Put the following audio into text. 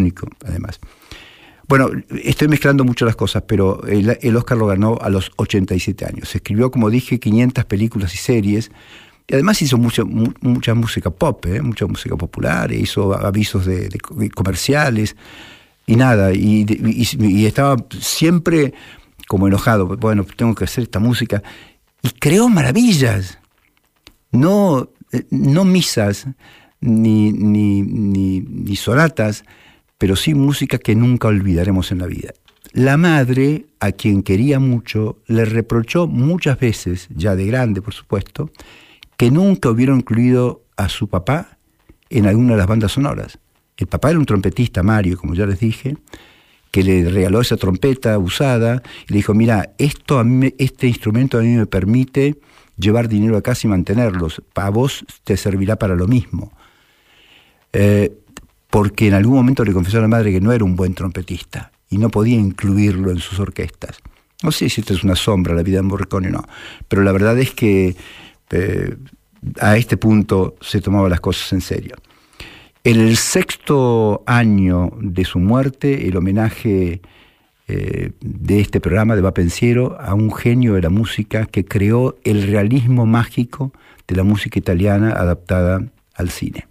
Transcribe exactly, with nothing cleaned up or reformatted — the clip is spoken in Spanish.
único, además. Bueno, estoy mezclando mucho las cosas, pero el, el Oscar lo ganó a los ochenta y siete años. Escribió, como dije, quinientas películas y series. Y además hizo mucha, mu, mucha música pop, ¿eh? mucha música popular, hizo avisos de, de, de comerciales y nada. Y, y, y estaba siempre como enojado. Bueno, tengo que hacer esta música. Y creó maravillas. No, no misas, ni, ni, ni, ni sonatas, pero sí música que nunca olvidaremos en la vida. La madre, a quien quería mucho, le reprochó muchas veces, ya de grande por supuesto, que nunca hubiera incluido a su papá en alguna de las bandas sonoras. El papá era un trompetista, Mario, como ya les dije, que le regaló esa trompeta usada y le dijo, mira, esto a mí, este instrumento a mí me permite llevar dinero a casa y mantenerlos. A vos te servirá para lo mismo. Eh, porque en algún momento le confesó a la madre que no era un buen trompetista y no podía incluirlo en sus orquestas. No sé si esto es una sombra, la vida de Morricone, no. Pero la verdad es que eh, a este punto se tomaba las cosas en serio. En el sexto año de su muerte, el homenaje eh, de este programa de Va Pensiero a un genio de la música que creó el realismo mágico de la música italiana adaptada al cine.